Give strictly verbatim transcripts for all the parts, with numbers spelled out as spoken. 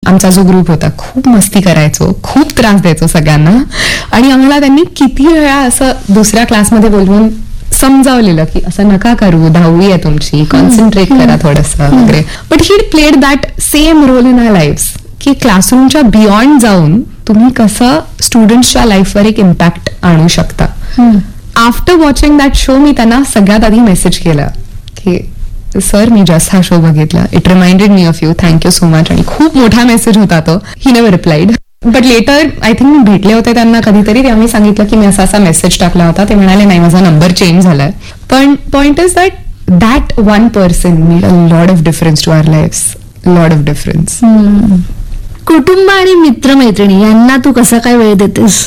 आमचा जो ग्रुप होता खूप मस्ती करायचो, खूप त्रास द्यायचो सगळ्यांना. आणि आम्हाला त्यांनी किती वेळा असं दुसऱ्या क्लासमध्ये बोलवून समजावलेलं की असं नका करू, दहावी आहे तुमची, कॉन्सन्ट्रेट करा थोडंसं वगैरे. But he played that same role in our lives की क्लासरूमच्या बियॉन्ड जाऊन तुम्ही कसं स्टुडंट्सच्या लाईफवर एक इम्पॅक्ट आणू शकता. आफ्टर वॉचिंग दॅट शो मी त्यांना सगळ्यात आधी मेसेज केला की सर मी जस्ट हा शो बघितला, it reminded me of you, thank you so much. आणि खूप मोठा मेसेज होता तो. ही never replied. But later I think मी भेटले होते त्यांना कधीतरी, तेव्हा मी सांगितलं की मी असा असा मेसेज टाकला होता. ते म्हणाले नाही माझा नंबर चेंज झालाय. पण point is that that one person made a lot of difference to our lives, lot of difference. कुटुंब आणि मित्रमैत्रिणी यांना तू कसा काय वेळ देतेस?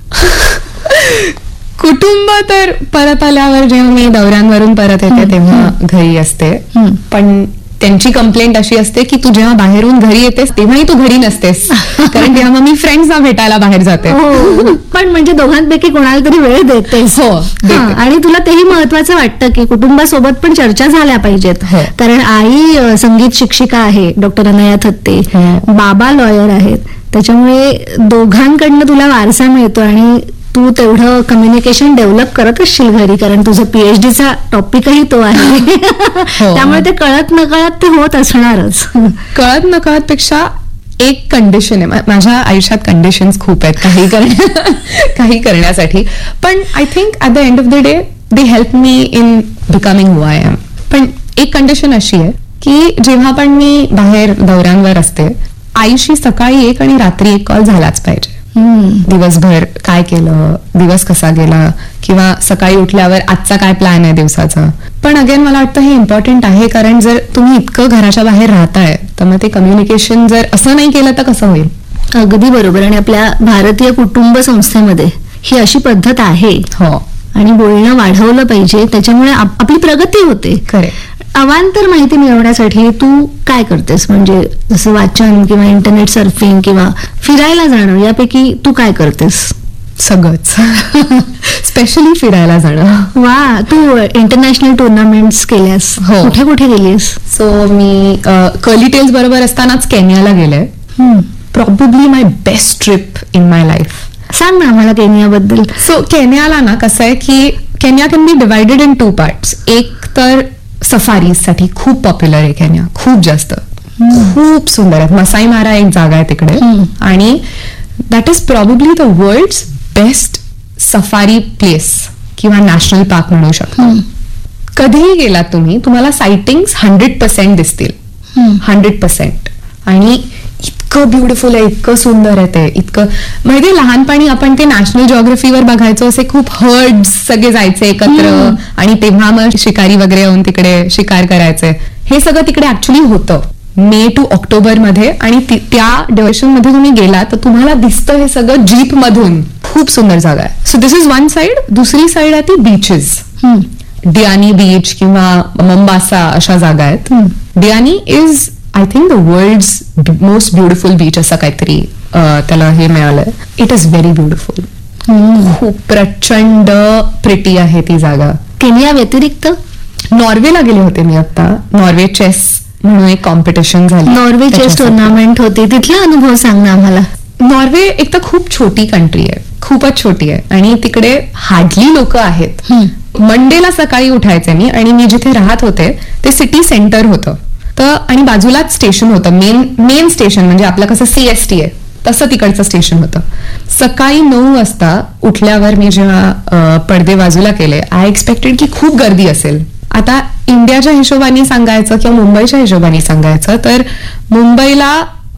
कुटुंब तर परत आल्यावर जेव्हा मी दौऱ्यांवरून परत येते तेव्हा घरी असते. पण त्यांची कंप्लेंट अशी असते की तू जेव्हा बाहेरून घरी येतेस तेव्हाही तू घरी नसतेस, कारण तेव्हा मग मी फ्रेंड्सना भेटायला बाहेर जाते. पण म्हणजे दोघांपैकी कोणाला तरी वेळ देतेस. हो. आणि तुला तेही महत्वाचं वाटतं की कुटुंबासोबत पण चर्चा झाल्या पाहिजेत. कारण आई संगीत शिक्षिका आहे डॉक्टर अनया थत्ते, बाबा लॉयर आहेत, त्याच्यामुळे दोघांकडनं तुला वारसा मिळतो आणि तू तेवढं कम्युनिकेशन डेव्हलप करत असशील घरी, कारण तुझं पीएचडीचा टॉपिकही तो आहे. त्यामुळे ते कळत नकळत ते होत असणारच. कळत नकळत पेक्षा एक कंडिशन आहे माझ्या आयुष्यात. कंडिशन्स खूप आहेत काही करण्या काही करण्यासाठी, पण I think at the end of the day they help me in becoming who I am. पण एक कंडिशन अशी आहे की जेव्हा पण मी बाहेर दौऱ्यांवर असते, आईशी सकाळी एक आणि रात्री एक कॉल झालाच पाहिजे. दिवसभर काय केलं, दिवस कसा गेला, किंवा सकाळी उठल्यावर आजचा काय प्लॅन आहे दिवसाचा. पण अगेन मला वाटतं हे इम्पॉर्टंट आहे, कारण जर तुम्ही इतकं घराच्या बाहेर राहताय तर मग ते कम्युनिकेशन जर असं नाही केलं तर कसं होईल. अगदी बरोबर. आणि आपल्या भारतीय कुटुंब संस्थेमध्ये ही अशी पद्धत आहे. हो. आणि बोलणं वाढवलं पाहिजे, त्याच्यामुळे आपली प्रगती होते. खरे. अवांतर माहिती मिळवण्यासाठी तू काय करतेस? म्हणजे जसं वाचन किंवा इंटरनेट सर्फिंग किंवा फिरायला जाणं, यापैकी तू काय करतेस? सगळंच. स्पेशली फिरायला जाणं. वा. तू इंटरनॅशनल टुर्नामेंट्स केल्यास? हो. कुठे कुठे गेलीस? सो मी कर्ली टेल्स बरोबर असतानाच केनियाला गेले. Probably my best trip in my life. सांग ना आम्हाला केनियाबद्दल. सो केनियाला ना कसं आहे की Kenya can be divided in two parts. एक तर सफारीज साठी खूप पॉप्युलर आहे केनिया, खूप जास्त, खूप सुंदर आहे. मसाई मारा एक जागा आहे तिकडे, आणि that is probably the world's best safari place किंवा नॅशनल पार्क म्हणू शकतो. कधीही गेलात तुम्ही, तुम्हाला सायटिंग्स हंड्रेड पर्सेंट दिसतील, हंड्रेड पर्सेंट. आणि इतकं ब्युटिफुल आहे, इतकं सुंदर आहे ते. इतकं म्हणजे लहानपणी आपण ते नॅशनल जिओग्राफीवर बघायचो, असे खूप हर्ड्स सगळे जायचे एकत्र, आणि तेव्हा मग शिकारी वगैरे येऊन तिकडे शिकार करायचे. हे सगळं तिकडे ऍक्च्युली होतं मे टू ऑक्टोबर मध्ये. आणि त्या ड्युरेशन मध्ये तुम्ही गेला तर तुम्हाला दिसतं हे सगळं जीप मधून. खूप सुंदर जागा आहे. So this is one side. दुसरी साइड आहे ती बीचेस. डियानी बीच किंवा मंबासा अशा जागा आहेत. डियानी is I think the world's most beautiful beach असं काहीतरी त्याला हे मिळालंय. It is very beautiful. खूप प्रचंड प्रिटी आहे ती जागा. केनिया व्यतिरिक्त नॉर्वेला गेले होते मी आता. नॉर्वे चेस म्हणून एक कॉम्पिटिशन झाली. नॉर्वे चेस टुर्नामेंट होती, तिथला अनुभव सांग ना आम्हाला. नॉर्वे एक तर खूप छोटी कंट्री आहे, खूपच छोटी आहे, आणि तिकडे हार्डली लोक आहेत. मंडेला सकाळी उठायचे मी, आणि मी जिथे राहत होते ते सिटी सेंटर होतं, तर आणि बाजूलाच स्टेशन होतं, मेन मेन स्टेशन म्हणजे आपलं कसं सीएसटी आहे तसं तिकडचं स्टेशन होतं. सकाळी नऊ वाजता उठल्यावर मी जेव्हा पडदे बाजूला केले, आय एक्सपेक्टेड की खूप गर्दी असेल. आता इंडियाच्या हिशोबाने सांगायचं किंवा मुंबईच्या हिशोबाने सांगायचं तर मुंबईला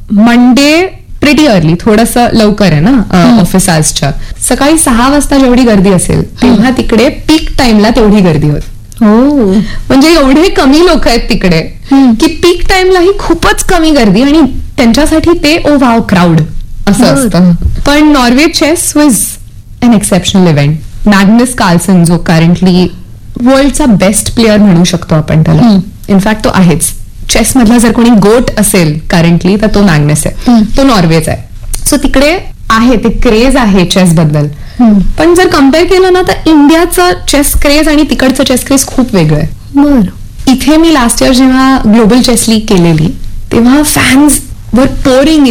मंडे प्रिटी अर्ली, थोडंसं लवकर आहे ना ऑफिस आवर्सच्या. सकाळी सहा वाजता जेवढी गर्दी असेल तेव्हा तिकडे पीक टाइमला तेवढी गर्दी होती. हो. म्हणजे एवढे कमी लोक आहेत तिकडे की पीक टाइमलाही खूपच कमी गर्दी, आणि त्यांच्यासाठी ते ओ वाव क्राऊड असं असतं. पण Norway chess was an exceptional event. Magnus Carlsen जो करंटली वर्ल्डचा बेस्ट प्लेअर म्हणू शकतो आपण त्याला, इनफॅक्ट तो आहेच. चेस मधला जर कोणी गोट असेल करंटली तर तो मॅग्नस आहे, तो नॉर्वेचा आहे. सो तिकडे आहे ते क्रेज आहे चेस बद्दल. पण जर कम्पेअर केलं ना तर इंडियाचं चेस क्रेज आणि तिकडचं चेस क्रेज खूप वेगळं आहे. बरं. इथे मी लास्ट इयर जेव्हा ग्लोबल चेस लीग केलेली तेव्हा फॅन्स वर पोरिंग